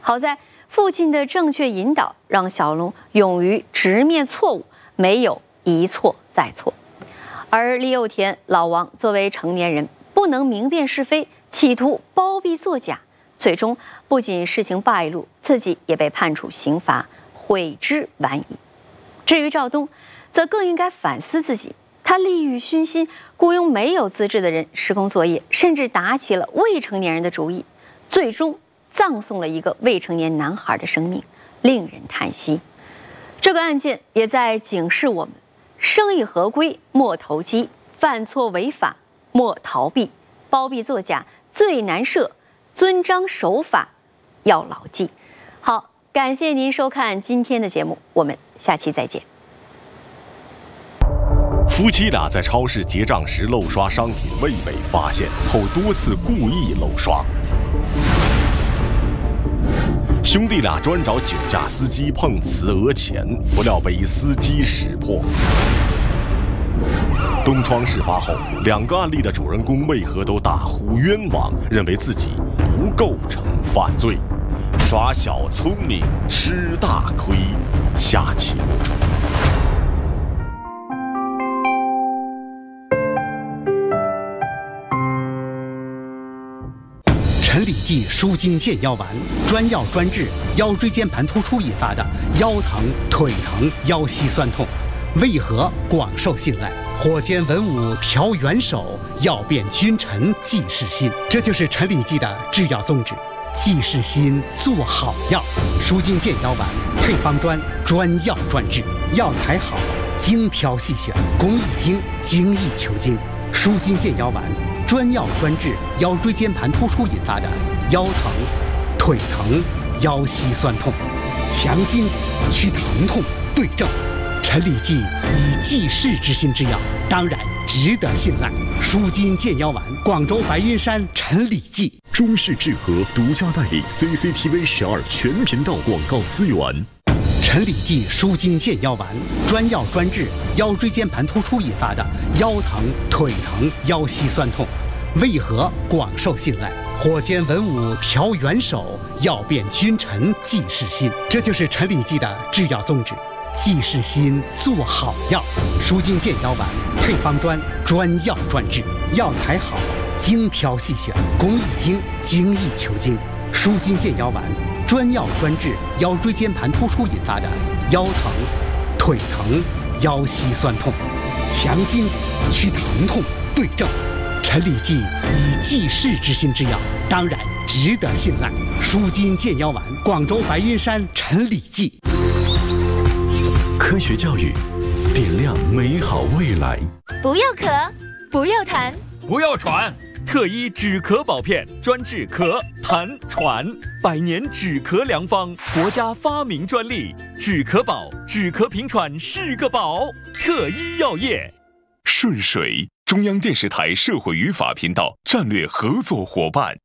好在父亲的正确引导，让小龙勇于直面错误，没有一错再错。而李有田老王作为成年人，不能明辨是非，企图包庇作假，最终不仅事情败露，自己也被判处刑罚，悔之晚矣。至于赵东，则更应该反思自己，他利欲熏心，雇佣没有资质的人施工作业，甚至打起了未成年人的主意，最终葬送了一个未成年男孩的生命，令人叹息。这个案件也在警示我们：生意合规莫投机，犯错违法莫逃避，包庇作假最难赦，遵章守法要牢记。好，感谢您收看今天的节目，我们下期再见。 夫妻俩在超市结账时漏刷商品未被发现后，多次故意漏刷。兄弟俩专找酒驾司机碰瓷讹钱，不料被司机识破。东窗事发后，2个案例的主人公为何都大呼冤枉，认为自己不构成犯罪？耍小聪明吃大亏，下期播出。 陈李济舒筋健腰丸，专药专治腰椎间盘突出引发的腰疼、腿疼、腰膝酸痛，为何广受信赖？火箭文武调元首，药变君臣济世心。这就是陈李济的制药宗旨：济世心，做好药。舒筋健腰丸配方专药专治，药材好，精挑细选，工艺精，精益求精。舒筋健腰丸。专药专治腰椎间盘突出引发的腰疼、腿疼、腰膝酸痛，强筋祛疼痛，对症。陈李济以济世之心之药，当然值得信赖。舒筋健腰丸，广州白云山陈李济。 中式智和独家代理 CCTV 12全频道广告资源。 陈李济舒筋健腰丸，专药专治腰椎间盘突出引发的腰疼、腿疼、腰膝酸痛，为何广受信赖？火箭文武调元首，药变君臣济世心。这就是陈李济的制药宗旨：济世心，做好药。舒筋健腰丸配方专药专治，药材好，精挑细选，工艺精，精益求精。舒筋健腰丸。专药专治腰椎间盘突出引发的腰疼、腿疼、腰膝酸痛，强筋祛疼痛，对症。陈李济以济世之心之药，当然值得信赖。舒筋健腰丸，广州白云山陈李济。 科学教育，点亮美好未来。 不要咳，不要痰， 不要喘。特医止咳宝片专治咳、痰、喘，100年止咳良方，国家发明专利。止咳宝，止咳平喘是个宝。特医药业。 顺水，中央电视台社会与法频道战略合作伙伴。